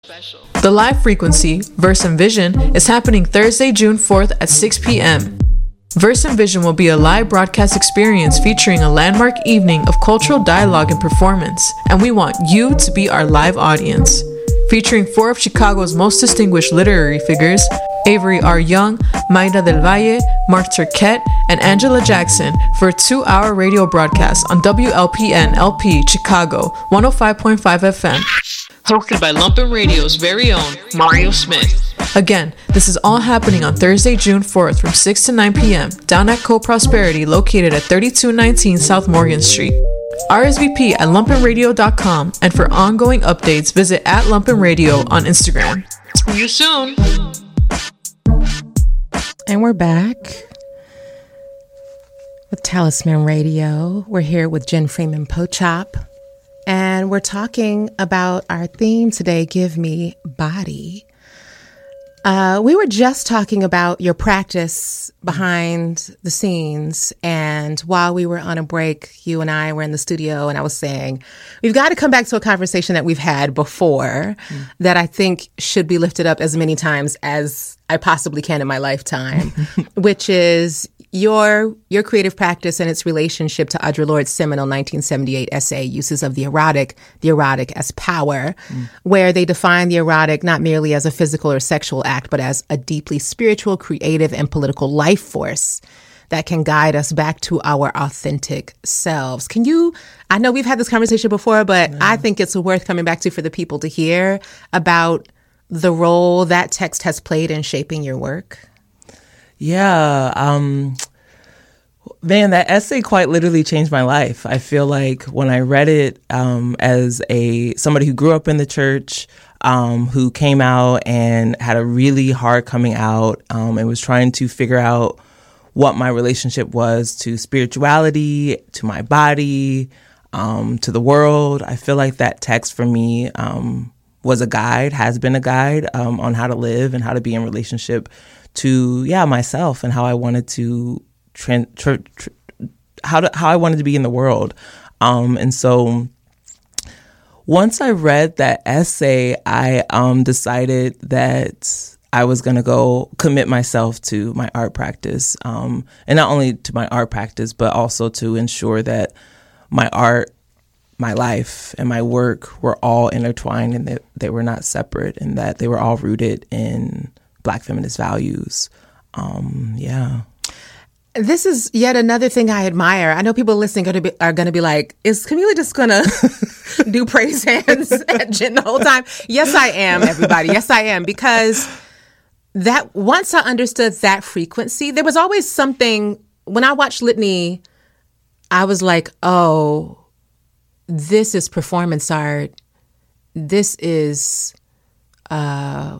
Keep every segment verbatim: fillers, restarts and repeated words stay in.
The live frequency, Verse and Vision, is happening Thursday, June fourth at six p.m. Verse and Vision will be a live broadcast experience featuring a landmark evening of cultural dialogue and performance, and we want you to be our live audience. Featuring four of Chicago's most distinguished literary figures, Avery R. Young, Mayra del Valle, Mark Turquette, and Angela Jackson for a two-hour radio broadcast on W L P N L P Chicago one oh five point five F M. Hosted by Lumpen Radio's very own Mario Smith. Again, this is all happening on Thursday, June fourth from six to nine p.m. down at Co-Prosperity located at thirty-two nineteen South Morgan Street. R S V P at lumpen radio dot com, and for ongoing updates, visit at Lumpen Radio on Instagram. See you soon. And we're back with Talisman Radio. We're here with Jen Freeman Pochop. And we're talking about our theme today, Give Me Body. Uh, we were just talking about your practice behind the scenes. And while we were on a break, you and I were in the studio, and I was saying, we've got to come back to a conversation that we've had before mm. that I think should be lifted up as many times as I possibly can in my lifetime, which is your your creative practice and its relationship to Audre Lorde's seminal nineteen seventy-eight essay, Uses of the Erotic, the Erotic as Power, mm. where they define the erotic not merely as a physical or sexual act, but as a deeply spiritual, creative, and political life force that can guide us back to our authentic selves. Can you, I know we've had this conversation before, but yeah. I think it's worth coming back to for the people to hear about the role that text has played in shaping your work. Yeah. Um, man, that essay quite literally changed my life. I feel like when I read it um, as a somebody who grew up in the church, um, who came out and had a really hard coming out um, and was trying to figure out what my relationship was to spirituality, to my body, um, to the world. I feel like that text for me um, was a guide, has been a guide um, on how to live and how to be in relationship to, yeah, myself and how I wanted to, tra- tra- tra- how to, how I wanted to be in the world. Um, and so once I read that essay, I um, decided that I was going to go commit myself to my art practice. Um, and not only to my art practice, but also to ensure that my art, my life, and my work were all intertwined and that they were not separate and that they were all rooted in Black feminist values. Um, yeah. This is yet another thing I admire. I know people listening are going to be, are going to be like, is Camila just going to do praise hands at Jen the whole time? Yes, I am, everybody. Yes, I am. Because that once I understood that frequency, there was always something, when I watched Litany, I was like, oh, this is performance art. This is uh,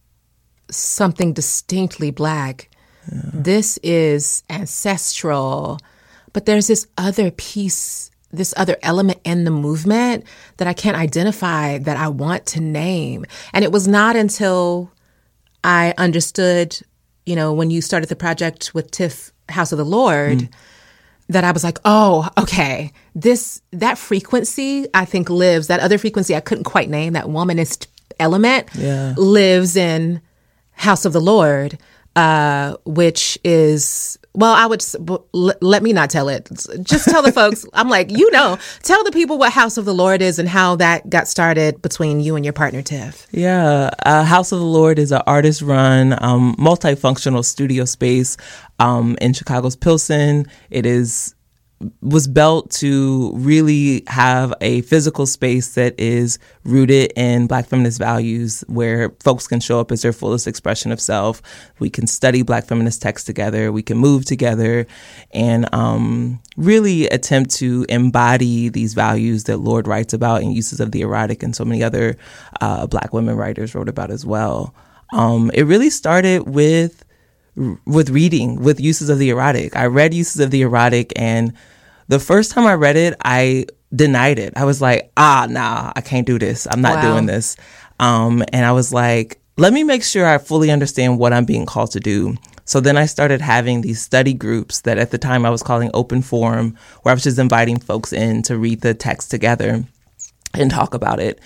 something distinctly Black. Yeah. This is ancestral. But there's this other piece, this other element in the movement that I can't identify, that I want to name. And it was not until I understood, you know, when you started the project with Tiff House of the Lord, mm. that I was like, oh, okay, this, that frequency, I think lives, that other frequency I couldn't quite name, that womanist element yeah. lives in House of the Lord, uh, which is, well, I would, let me not tell it. Just tell the folks, I'm like, you know, tell the people what House of the Lord is and how that got started between you and your partner, Tiff. Yeah. Uh, House of the Lord is an artist-run, um, multifunctional studio space um, in Chicago's Pilsen. It is was built to really have a physical space that is rooted in Black feminist values, where folks can show up as their fullest expression of self. We can study Black feminist texts together. We can move together and um, really attempt to embody these values that Lorde writes about in Uses of the Erotic, and so many other uh, Black women writers wrote about as well. Um, it really started with with reading, with Uses of the Erotic. I read Uses of the Erotic, and the first time I read it, I denied it. I was like, ah, nah, I can't do this. I'm not wow. doing this. Um, and I was like, let me make sure I fully understand what I'm being called to do. So then I started having these study groups that at the time I was calling open forum, where I was just inviting folks in to read the text together and talk about it.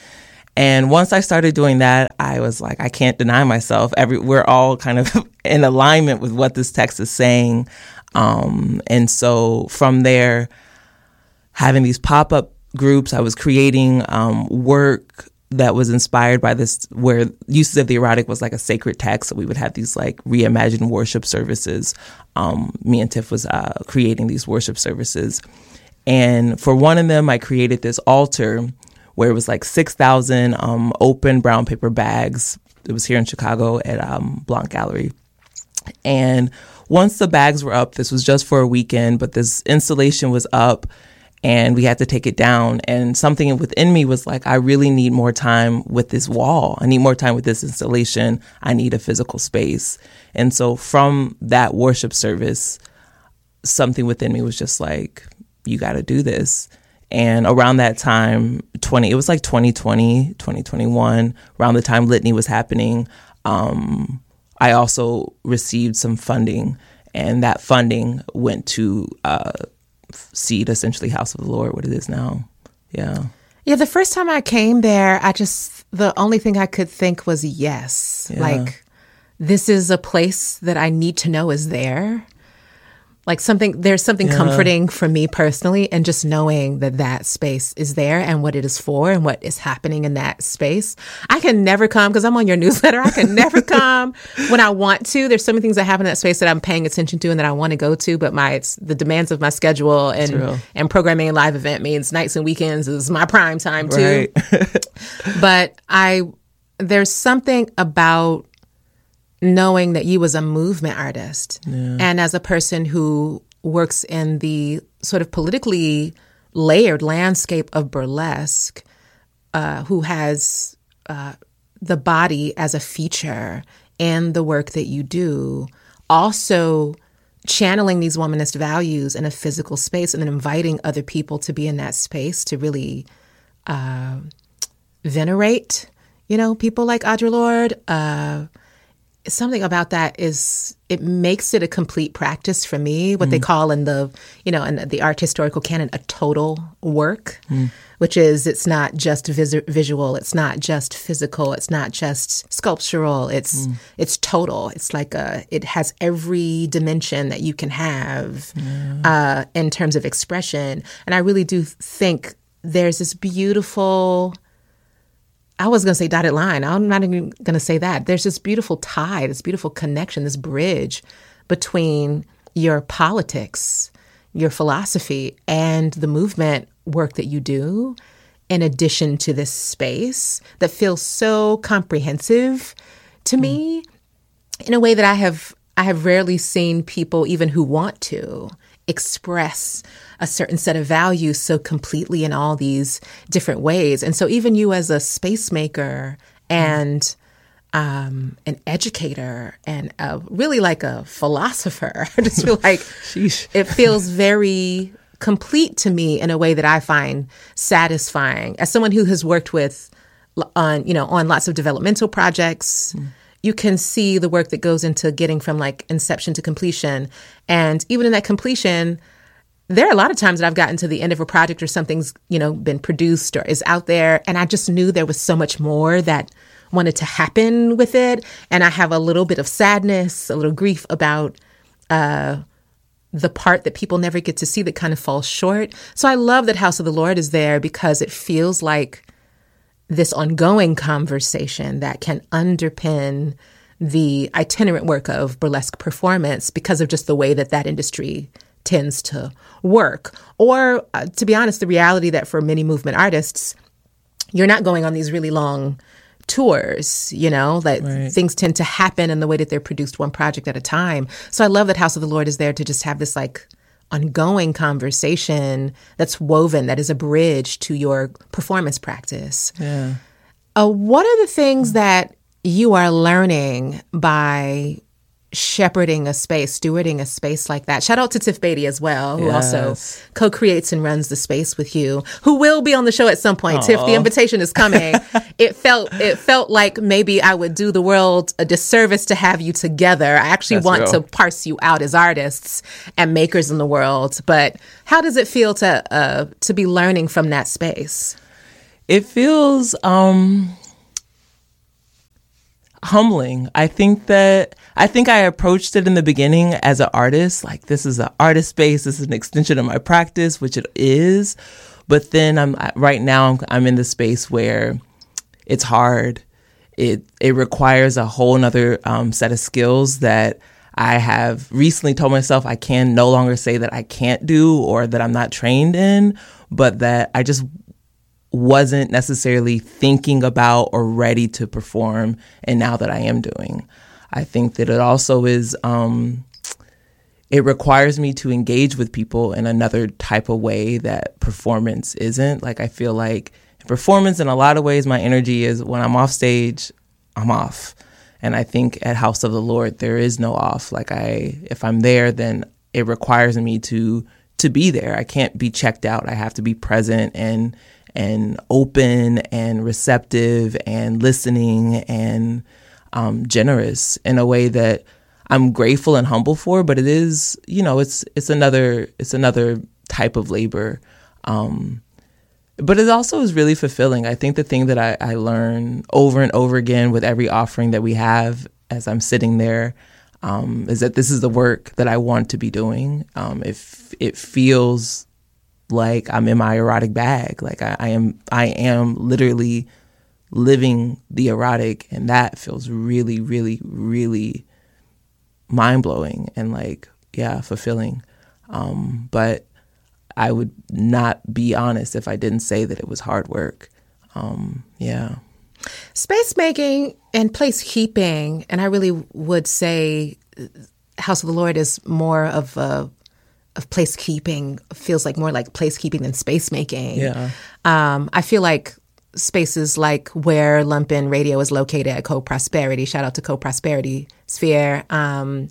And once I started doing that, I was like, I can't deny myself. Every we're all kind of in alignment with what this text is saying. Um, and so from there, having these pop-up groups, I was creating um, work that was inspired by this, where Uses of the Erotic was like a sacred text. So we would have these like reimagined worship services. Um, me and Tiff was uh, creating these worship services. And for one of them, I created this altar where it was like six thousand um, open brown paper bags. It was here in Chicago at um, Blanc Gallery. And once the bags were up, this was just for a weekend, but this installation was up and we had to take it down. And something within me was like, I really need more time with this wall. I need more time with this installation. I need a physical space. And so from that worship service, something within me was just like, you got to do this. And around that time, twenty it was like twenty twenty, twenty twenty-one, around the time Litany was happening, um, I also received some funding. And that funding went to uh, Seed, essentially House of the Lord, what it is now. Yeah. Yeah, the first time I came there, I just, the only thing I could think was yes. Yeah. Like, this is a place that I need to know is there. Like something, there's something Yeah. comforting for me personally, and just knowing that that space is there and what it is for and what is happening in that space. I can never come because I'm on your newsletter. I can never come when I want to. There's so many things that happen in that space that I'm paying attention to and that I want to go to, but my it's the demands of my schedule and and programming a live event means nights and weekends is my prime time too. Right. But I, there's something about knowing that you as a movement artist Yeah. and as a person who works in the sort of politically layered landscape of burlesque, uh, who has uh, the body as a feature in the work that you do, also channeling these womanist values in a physical space and then inviting other people to be in that space to really uh, venerate, you know, people like Audre Lorde. Uh, Something about that is it makes it a complete practice for me, what mm. they call in the, you know, in the art historical canon, a total work, mm. which is it's not just vis- visual, it's not just physical, it's not just sculptural, it's mm. it's total. It's like a, it has every dimension that you can have yeah. uh, in terms of expression. And I really do think there's this beautiful, I was going to say dotted line. I'm not even going to say that. There's this beautiful tie, this beautiful connection, this bridge between your politics, your philosophy, and the movement work that you do, in addition to this space that feels so comprehensive to mm. me in a way that I have I have rarely seen people, even who want to, express a certain set of values so completely in all these different ways. And so even you as a space maker and um, an educator and a, really like a philosopher, I just feel like Sheesh. It feels very complete to me in a way that I find satisfying. As someone who has worked with on, you know, on lots of developmental projects, mm. you can see the work that goes into getting from like inception to completion. And even in that completion, there are a lot of times that I've gotten to the end of a project or something's, you know, been produced or is out there. And I just knew there was so much more that wanted to happen with it. And I have a little bit of sadness, a little grief about uh, the part that people never get to see that kind of falls short. So I love that House of the Lord is there because it feels like this ongoing conversation that can underpin the itinerant work of burlesque performance because of just the way that that industry tends to work. Or, uh, to be honest, the reality that for many movement artists, you're not going on these really long tours, you know, that right. things tend to happen in the way that they're produced one project at a time. So I love that House of the Lord is there to just have this like ongoing conversation that's woven, that is a bridge to your performance practice. Yeah. Uh, what are the things that you are learning by shepherding a space, stewarding a space like that? Shout out to Tiff Beatty as well, who yes. also co-creates and runs the space with you, who will be on the show at some point. Aww. Tiff, the invitation is coming. it felt it felt like maybe I would do the world a disservice to have you together. I actually That's want real. to parse you out as artists and makers in the world. But how does it feel to uh, to be learning from that space? It feels um, humbling. I think that I think I approached it in the beginning as an artist, like this is an artist space. This is an extension of my practice, which it is. But then I'm right now I'm, I'm in the space where it's hard. It it requires a whole nother um, set of skills that I have recently told myself I can no longer say that I can't do or that I'm not trained in, but that I just wasn't necessarily thinking about or ready to perform. And now that I am doing, I think that it also is, um, it requires me to engage with people in another type of way that performance isn't. Like, I feel like performance in a lot of ways, my energy is when I'm off stage, I'm off. And I think at House of the Lord, there is no off. Like I, if I'm there, then it requires me to to be there. I can't be checked out. I have to be present and and open and receptive and listening and um, generous in a way that I'm grateful and humble for. But it is, you know, it's it's another it's another type of labor. Um, But it also is really fulfilling. I think the thing that I, I learn over and over again with every offering that we have as I'm sitting there um, is that this is the work that I want to be doing. Um, if it feels like I'm in my erotic bag, like I, I am, I am literally living the erotic, and that feels really, really, really mind blowing and like yeah, fulfilling. Um, but I would not be honest if I didn't say that it was hard work. Um, yeah. Space making and place keeping, and I really would say House of the Lord is more of a of place keeping, feels like more like place keeping than space making. Yeah. Um, I feel like spaces like where Lumpen Radio is located at Co-Prosperity, shout out to Co-Prosperity Sphere, um,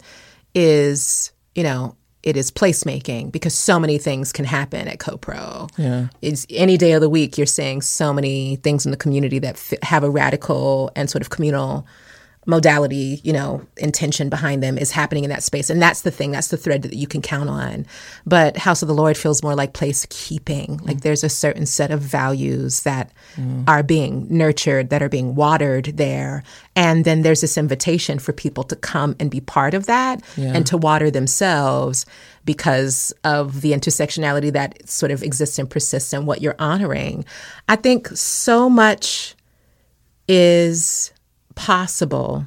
is, you know, it is placemaking because so many things can happen at CoPro. Yeah. It's any day of the week, you're seeing so many things in the community that f- have a radical and sort of communal modality, you know, intention behind them is happening in that space. And that's the thing, that's the thread that you can count on. But House of the Lord feels more like place keeping. Mm. Like there's a certain set of values that mm. are being nurtured, that are being watered there. And then there's this invitation for people to come and be part of that yeah. and to water themselves because of the intersectionality that sort of exists and persists in what you're honoring. I think so much is possible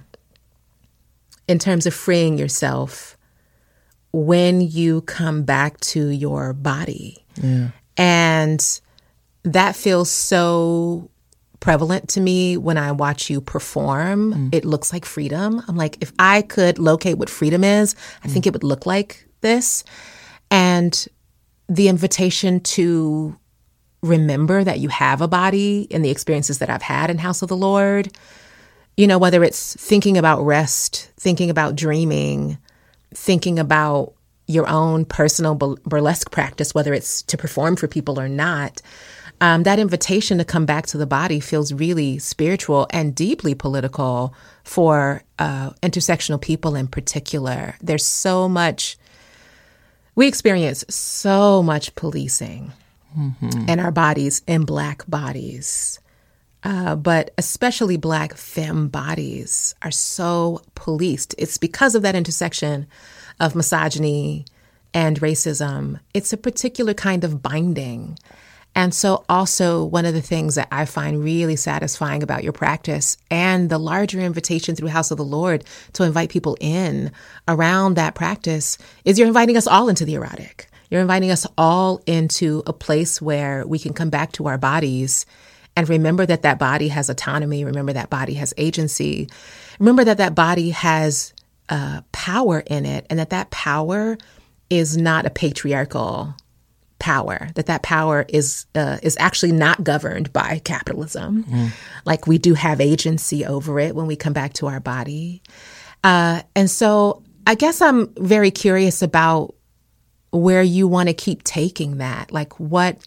in terms of freeing yourself when you come back to your body. Yeah. And that feels so prevalent to me when I watch you perform. Mm. It looks like freedom. I'm like, if I could locate what freedom is, I mm. think it would look like this. And the invitation to remember that you have a body in the experiences that I've had in House of the Lord, you know, whether it's thinking about rest, thinking about dreaming, thinking about your own personal burlesque practice, whether it's to perform for people or not, um, that invitation to come back to the body feels really spiritual and deeply political for uh, intersectional people in particular. There's so much, we experience so much policing mm-hmm. in our bodies, in Black bodies. Uh, but especially Black femme bodies are so policed. It's because of that intersection of misogyny and racism. It's a particular kind of binding. And so also one of the things that I find really satisfying about your practice and the larger invitation through House of the Lord to invite people in around that practice is you're inviting us all into the erotic. You're inviting us all into a place where we can come back to our bodies and remember that that body has autonomy. Remember that body has agency. Remember that that body has uh, power in it, and that that power is not a patriarchal power. That that power is uh, is actually not governed by capitalism. Mm. Like we do have agency over it when we come back to our body. Uh, and so I guess I'm very curious about where you want to keep taking that. Like what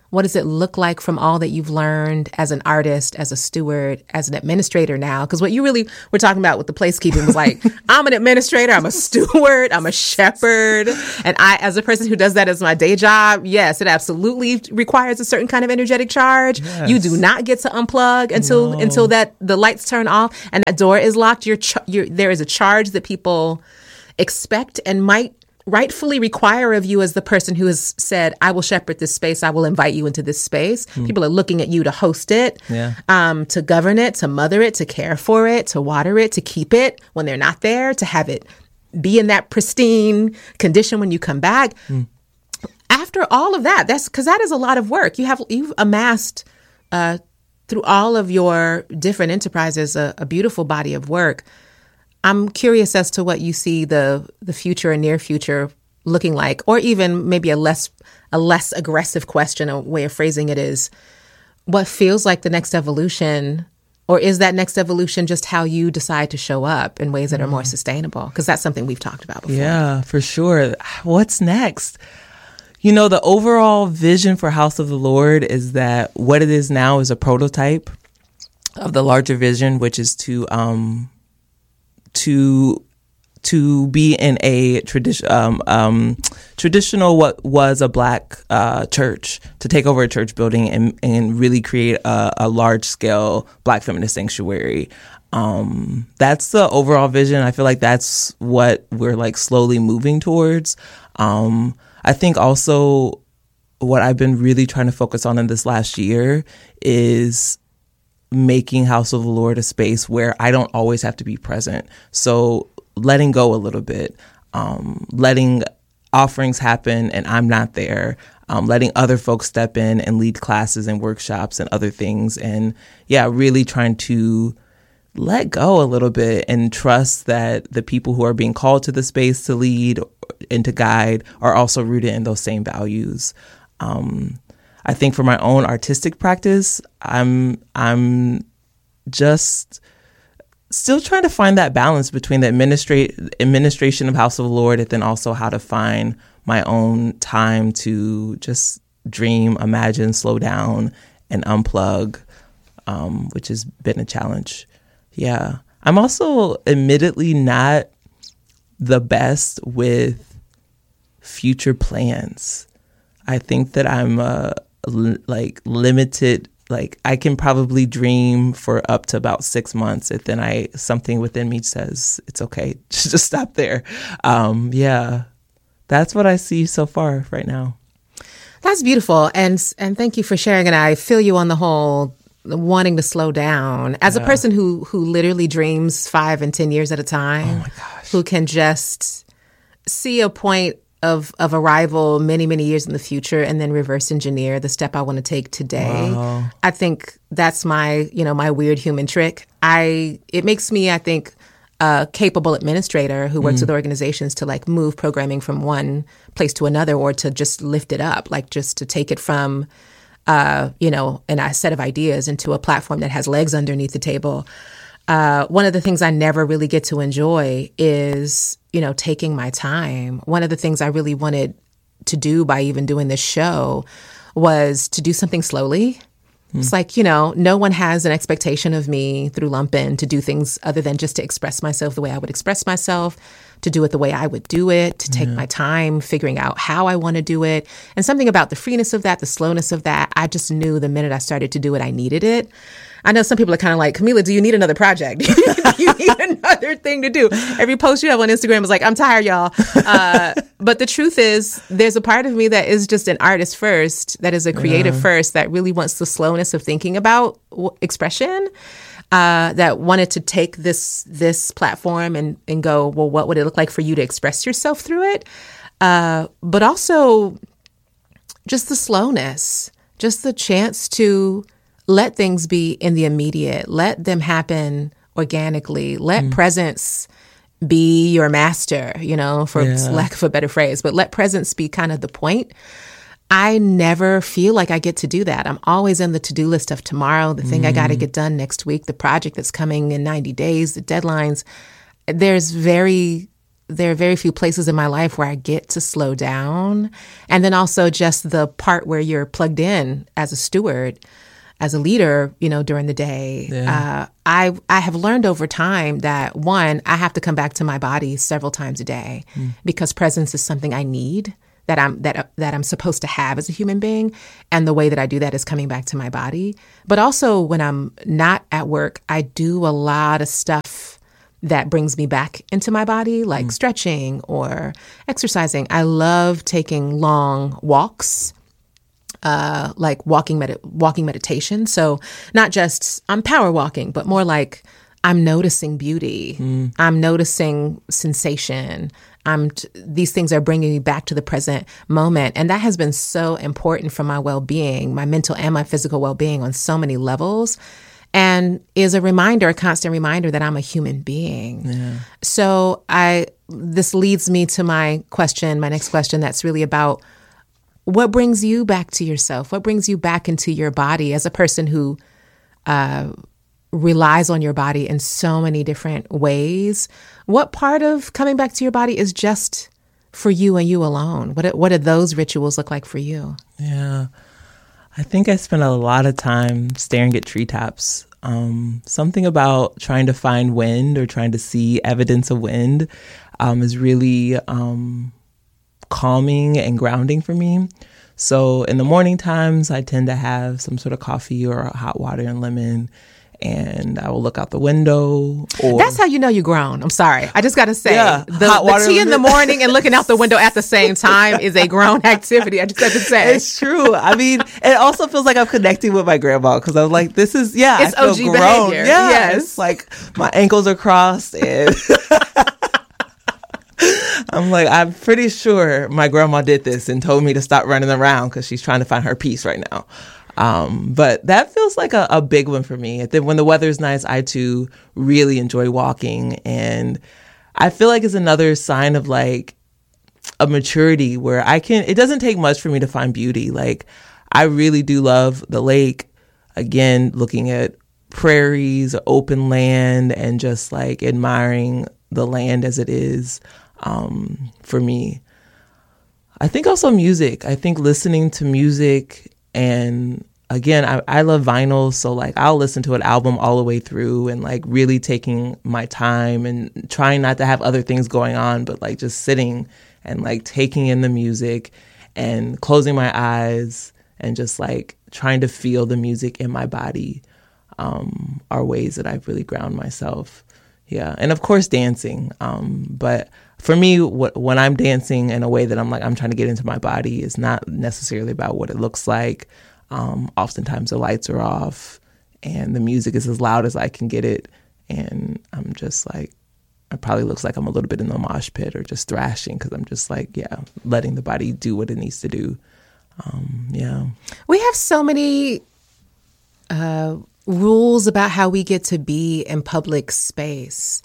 What does it look like from all that you've learned as an artist, as a steward, as an administrator now? Because what you really were talking about with the placekeeping was like, I'm an administrator, I'm a steward, I'm a shepherd. And I, as a person who does that as my day job, yes, it absolutely requires a certain kind of energetic charge. Yes. You do not get to unplug until no. until that the lights turn off and that door is locked. You're, ch- you're, there is a charge that people expect and might rightfully require of you as the person who has said, I will shepherd this space, I will invite you into this space. Mm. People are looking at you to host it, yeah. um, to govern it, to mother it, to care for it, to water it, to keep it when they're not there, to have it be in that pristine condition when you come back. Mm. After all of that, that's because that is a lot of work. You have, you've amassed uh, through all of your different enterprises a, a beautiful body of work. I'm curious as to what you see the the future and near future looking like, or even maybe a less a less aggressive question, a way of phrasing it is, what feels like the next evolution, or is that next evolution just how you decide to show up in ways that are more sustainable? Because that's something we've talked about before. Yeah, for sure. What's next? You know, the overall vision for House of the Lord is that what it is now is a prototype of the larger vision, which is to um to to be in a tradition um, um, traditional what was a black uh, church, to take over a church building and, and really create a, a large scale black feminist sanctuary. Um, that's the overall vision. I feel like that's what we're like slowly moving towards. Um, I think also what I've been really trying to focus on in this last year is making House of the Lord a space where I don't always have to be present. So letting go a little bit, um, letting offerings happen and I'm not there, um, letting other folks step in and lead classes and workshops and other things. And yeah, really trying to let go a little bit and trust that the people who are being called to the space to lead and to guide are also rooted in those same values. Um, I think for my own artistic practice, I'm I'm just still trying to find that balance between the administrate administration of House of the Lord and then also how to find my own time to just dream, imagine, slow down, and unplug, um, which has been a challenge. Yeah. I'm also admittedly not the best with future plans. I think that I'm uh, l- like limited. Like I can probably dream for up to about six months, and then I something within me says it's okay, just stop there. Um, yeah, that's what I see so far right now. That's beautiful, and and thank you for sharing. And I feel you on the whole wanting to slow down. As yeah. a person who who literally dreams five and ten years at a time, oh my gosh, who can just see a point of of arrival many, many years in the future and then reverse engineer the step I want to take today. Wow. I think that's my, you know, my weird human trick. I it makes me, I think, a capable administrator who works mm. with organizations to like move programming from one place to another, or to just lift it up, like just to take it from uh, you know, and a set of ideas into a platform that has legs underneath the table. Uh, one of the things I never really get to enjoy is, you know, taking my time. One of the things I really wanted to do by even doing this show was to do something slowly. Mm. It's like, you know, no one has an expectation of me through Lumpen to do things other than just to express myself the way I would express myself, to do it the way I would do it, to take yeah. my time figuring out how I want to do it. And something about the freeness of that, the slowness of that, I just knew the minute I started to do it, I needed it. I know some people are kind of like, Camila, do you need another project? You need another thing to do. Every post you have on Instagram is like, I'm tired, y'all. Uh, but the truth is, there's a part of me that is just an artist first, that is a creative yeah. first, that really wants the slowness of thinking about w- expression, uh, that wanted to take this this platform and, and go, well, what would it look like for you to express yourself through it? Uh, but also just the slowness, just the chance to let things be in the immediate. Let them happen organically. Let mm. presence be your master, you know, for yeah. lack of a better phrase. But let presence be kind of the point. I never feel like I get to do that. I'm always in the to-do list of tomorrow, the thing mm. I got to get done next week, the project that's coming in ninety days, the deadlines. There's very there are very few places in my life where I get to slow down. And then also just the part where you're plugged in as a steward, as a leader, you know, during the day. Yeah. Uh, I I have learned over time that, one, I have to come back to my body several times a day mm. because presence is something I need, that I'm that uh, that I'm supposed to have as a human being. And the way that I do that is coming back to my body. But also when I'm not at work, I do a lot of stuff that brings me back into my body, like mm. stretching or exercising. I love taking long walks, uh, like walking med- walking meditation. So not just I'm power walking, but more like I'm noticing beauty. Mm. I'm noticing sensation. I'm t- these things are bringing me back to the present moment. And that has been so important for my well-being, my mental and my physical well-being on so many levels. And is a reminder, a constant reminder that I'm a human being. Yeah. So I, this leads me to my question, my next question, that's really about what brings you back to yourself? What brings you back into your body as a person who uh, relies on your body in so many different ways? What part of coming back to your body is just for you and you alone? What what do those rituals look like for you? Yeah. I think I spent a lot of time staring at treetops. Um, something about trying to find wind or trying to see evidence of wind um, is really um, calming and grounding for me. So in the morning times, I tend to have some sort of coffee or hot water and lemon, and I will look out the window. Or that's how you know you're grown. I'm sorry. I just got to say, yeah, the, hot the water tea in the morning and looking out the window at the same time is a grown activity. I just have to say. It's true. I mean, it also feels like I'm connecting with my grandma because I'm like, this is, yeah, it's I feel O G grown. behavior. Yeah, yes. It's like my ankles are crossed and I'm like, I'm pretty sure my grandma did this and told me to stop running around because she's trying to find her peace right now. Um, but that feels like a, a big one for me. When the weather's nice, I too really enjoy walking. And I feel like it's another sign of like a maturity where I can, it doesn't take much for me to find beauty. Like I really do love the lake. Again, looking at prairies, open land, and just like admiring the land as it is um, for me. I think also music. I think listening to music. And again, I, I love vinyl, so like I'll listen to an album all the way through and like really taking my time and trying not to have other things going on, but like just sitting and like taking in the music and closing my eyes and just like trying to feel the music in my body um, are ways that I really ground myself. Yeah. And of course, dancing. Um, but for me, wh- when I'm dancing in a way that I'm like, I'm trying to get into my body is not necessarily about what it looks like. Um, oftentimes the lights are off and the music is as loud as I can get it. And I'm just like, it probably looks like I'm a little bit in the mosh pit or just thrashing because I'm just like, yeah, letting the body do what it needs to do. Um, yeah. We have so many uh, rules about how we get to be in public space.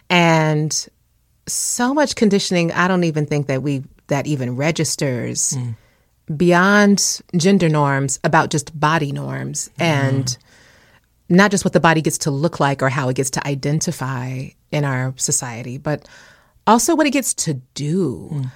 And so much conditioning, I don't even think that we that even registers mm. beyond gender norms about just body norms mm. and not just what the body gets to look like or how it gets to identify in our society, but also what it gets to do. Mm.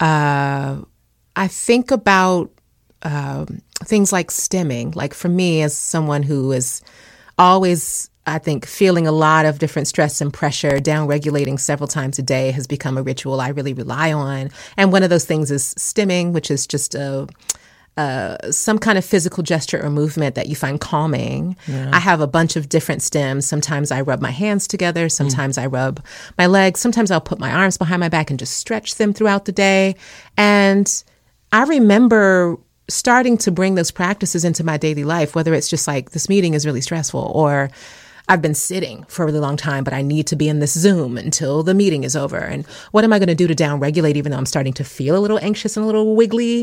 Uh, I think about uh, things like stimming. Like for me, as someone who is always, I think, feeling a lot of different stress and pressure, down-regulating several times a day has become a ritual I really rely on. And one of those things is stimming, which is just a, uh, some kind of physical gesture or movement that you find calming. Yeah. I have a bunch of different stims. Sometimes I rub my hands together. Sometimes mm. I rub my legs. Sometimes I'll put my arms behind my back and just stretch them throughout the day. And I remember starting to bring those practices into my daily life, whether it's just like this meeting is really stressful or I've been sitting for a really long time, but I need to be in this Zoom until the meeting is over. And what am I going to do to down-regulate even though I'm starting to feel a little anxious and a little wiggly?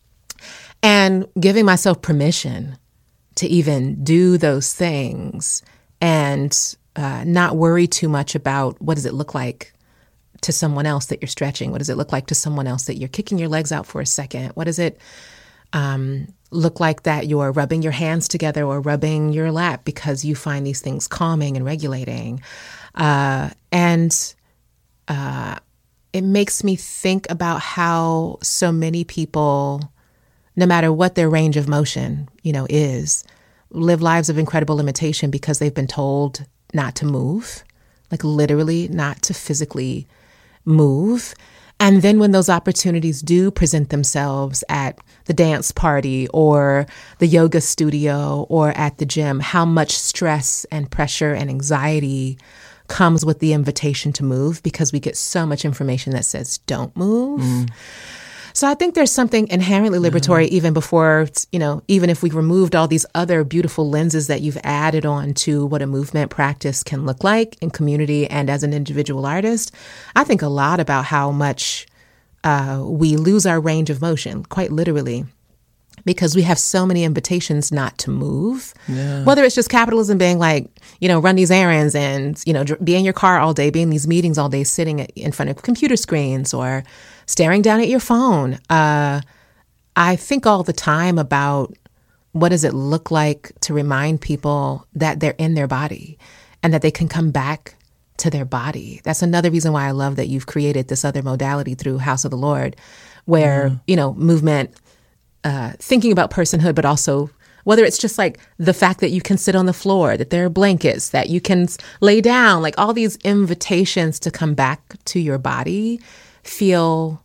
And giving myself permission to even do those things and uh, not worry too much about what does it look like to someone else that you're stretching? What does it look like to someone else that you're kicking your legs out for a second? What does it um, look like that you're rubbing your hands together or rubbing your lap because you find these things calming and regulating? Uh, and uh, it makes me think about how so many people, no matter what their range of motion, you know, is, live lives of incredible limitation because they've been told not to move, like literally not to physically move. And then when those opportunities do present themselves at the dance party or the yoga studio or at the gym, how much stress and pressure and anxiety comes with the invitation to move because we get so much information that says don't move. Mm. So I think there's something inherently liberatory yeah. even before, you know, even if we removed all these other beautiful lenses that you've added on to what a movement practice can look like in community and as an individual artist. I think a lot about how much uh, we lose our range of motion, quite literally, because we have so many invitations not to move, yeah. whether it's just capitalism being like, you know, run these errands and, you know, be in your car all day, be in these meetings all day, sitting in front of computer screens or staring down at your phone. Uh, I think all the time about what does it look like to remind people that they're in their body and that they can come back to their body. That's another reason why I love that you've created this other modality through House of the Lord, where, yeah. you know, movement, Uh, thinking about personhood, but also whether it's just like the fact that you can sit on the floor, that there are blankets, that you can lay down, like all these invitations to come back to your body feel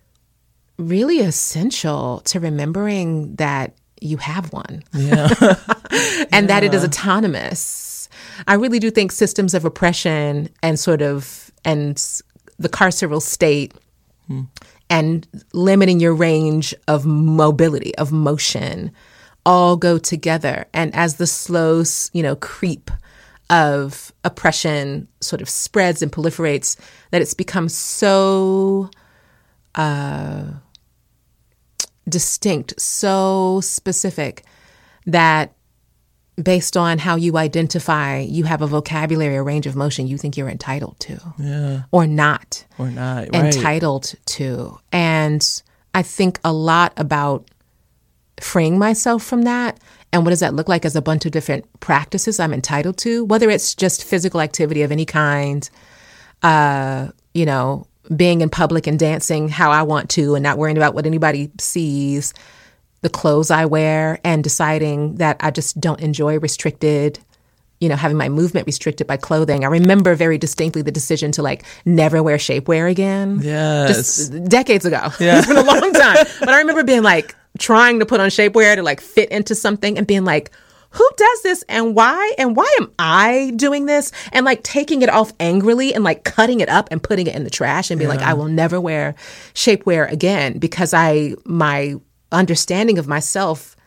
really essential to remembering that you have one yeah. and yeah. that it is autonomous. I really do think systems of oppression and sort of, and the carceral state hmm. and limiting your range of mobility, of motion, all go together. And as the slow, you know, creep of oppression sort of spreads and proliferates, that it's become so uh, distinct, so specific that based on how you identify, you have a vocabulary, a range of motion you think you're entitled to yeah. or not. Or not, right. Entitled to. And I think a lot about freeing myself from that. And what does that look like as a bunch of different practices I'm entitled to, whether it's just physical activity of any kind, uh, you know, being in public and dancing how I want to and not worrying about what anybody sees, the clothes I wear, and deciding that I just don't enjoy restricted, you know, having my movement restricted by clothing. I remember very distinctly the decision to like never wear shapewear again. Yes. Just decades ago. Yeah. It's been a long time. But I remember being like trying to put on shapewear to like fit into something and being like, who does this and why? And why am I doing this? And like taking it off angrily and like cutting it up and putting it in the trash and being yeah. like, I will never wear shapewear again because I, my understanding of myself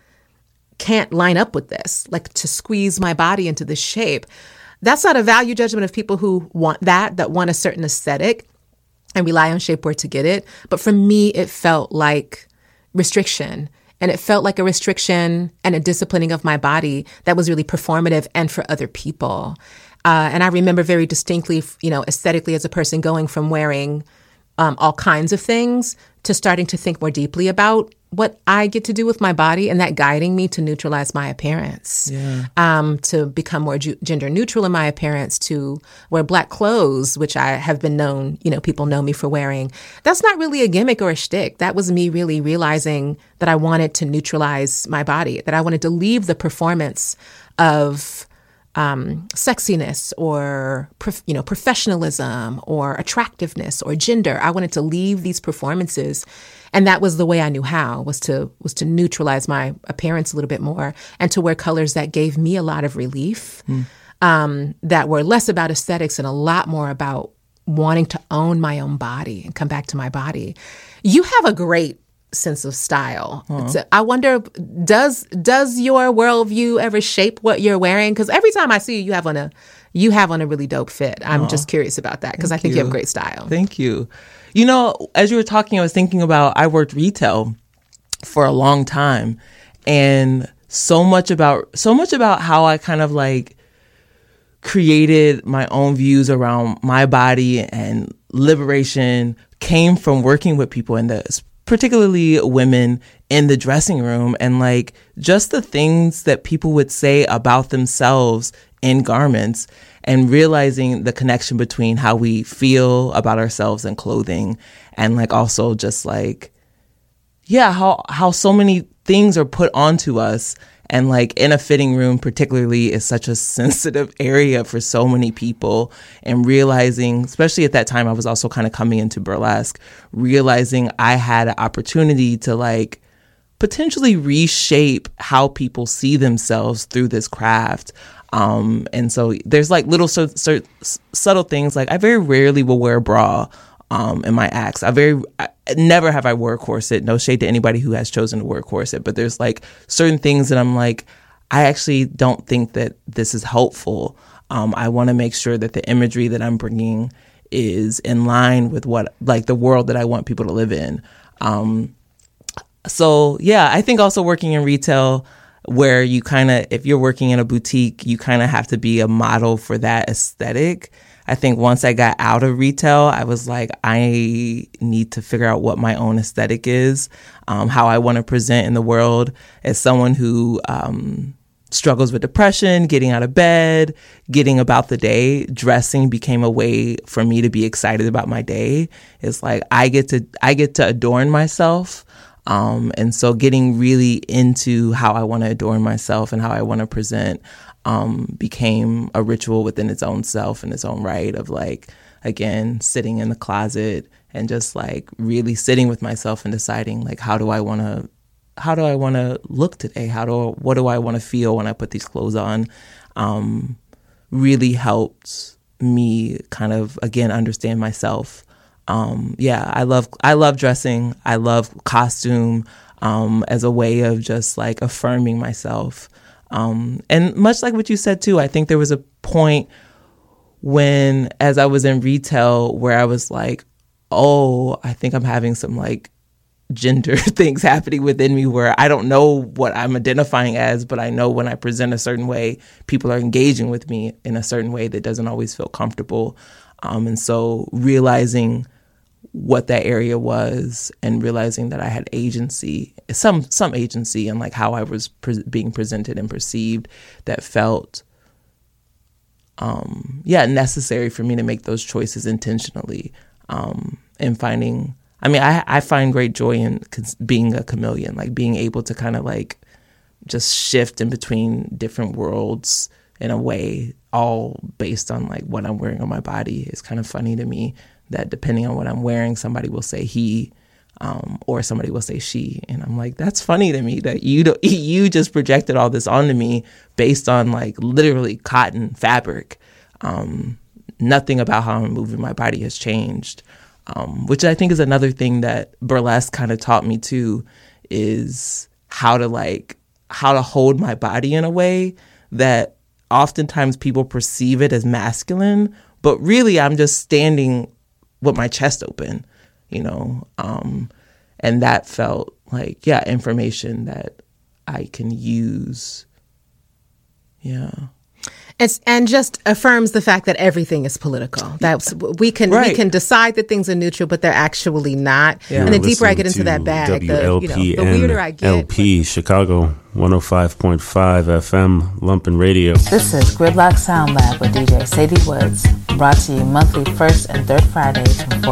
can't line up with this, like to squeeze my body into this shape. That's not a value judgment of people who want that, that want a certain aesthetic and rely on shapewear to get it. But for me, it felt like restriction. And it felt like a restriction and a disciplining of my body that was really performative and for other people. Uh, and I remember very distinctly, you know, aesthetically as a person going from wearing um, all kinds of things to starting to think more deeply about what I get to do with my body, and that guiding me to neutralize my appearance, yeah. um, to become more ju- gender neutral in my appearance, to wear black clothes, which I have been known, you know, people know me for wearing. That's not really a gimmick or a shtick. That was me really realizing that I wanted to neutralize my body, that I wanted to leave the performance of um, sexiness or, prof- you know, professionalism or attractiveness or gender. I wanted to leave these performances. And that was the way I knew how, was to was to neutralize my appearance a little bit more and to wear colors that gave me a lot of relief, mm. um, that were less about aesthetics and a lot more about wanting to own my own body and come back to my body. You have a great sense of style. Uh-huh. I wonder, does does your worldview ever shape what you're wearing? Because every time I see you, you have on a you have on a really dope fit. I'm uh-huh. just curious about that because I think you. you have great style. Thank you. You know, as you were talking, I was thinking about, I worked retail for a long time, and so much about, so much about how I kind of like created my own views around my body and liberation came from working with people in this, particularly women in the dressing room, and like just the things that people would say about themselves in garments. and realizing the connection between how we feel about ourselves and clothing, and like also just like, yeah, how how so many things are put onto us. And like in a fitting room particularly is such a sensitive area for so many people. And realizing, especially at that time, I was also kind of coming into burlesque, realizing I had an opportunity to like potentially reshape how people see themselves through this craft. Um, and so there's like little so, so, subtle things, like I very rarely will wear a bra um, in my acts. I very I, never have I wore a corset. No shade to anybody who has chosen to wear a corset, but there's like certain things that I'm like, I actually don't think that this is helpful. Um, I want to make sure that the imagery that I'm bringing is in line with what, like the world that I want people to live in. Um, so yeah, I think also working in retail, where you kind of, if you're working in a boutique, you kind of have to be a model for that aesthetic. I think once I got out of retail, I was like, I need to figure out what my own aesthetic is, um, how I want to present in the world as someone who um, struggles with depression, getting out of bed, getting about the day. Dressing became a way for me to be excited about my day. It's like I get to I get to adorn myself. Um, and so getting really into how I want to adorn myself and how I want to present um, became a ritual within its own self and its own right, of like, again, sitting in the closet and just like really sitting with myself and deciding like, how do I want to, how do I want to look today? How do, what do I want to feel when I put these clothes on? Um, really helped me kind of, again, understand myself. Um, yeah, I love I love dressing. I love costume um, as a way of just like affirming myself. Um, and much like what you said too, I think there was a point when, as I was in retail, where I was like, oh, I think I'm having some like gender things happening within me where I don't know what I'm identifying as, but I know when I present a certain way, people are engaging with me in a certain way that doesn't always feel comfortable. Um, and so realizing what that area was and realizing that I had agency, some some agency in like how I was pre- being presented and perceived, that felt, um, yeah, necessary for me to make those choices intentionally. Um, and finding, I mean, I, I find great joy in being a chameleon, like being able to kind of like just shift in between different worlds in a way, all based on like what I'm wearing on my body. It's kind of funny to me that depending on what I'm wearing, somebody will say he, um, or somebody will say she. And I'm like, that's funny to me that you don't, you just projected all this onto me based on like literally cotton fabric. Um, nothing about how I'm moving my body has changed, um, which I think is another thing that burlesque kind of taught me too, is how to like, how to hold my body in a way that oftentimes people perceive it as masculine, but really I'm just standing with my chest open, you know, um, and that felt like, yeah, information that I can use. Yeah. It's, and just affirms the fact that everything is political. That's we can right. we can decide that things are neutral, but they're actually not. Yeah. And the deeper I get into that bag, the, you know, the weirder I get. L P Chicago one oh five point five F M Lumpin' Radio. This is Gridlock Sound Lab with D J Sadie Woods, brought to you monthly first and third Fridays from four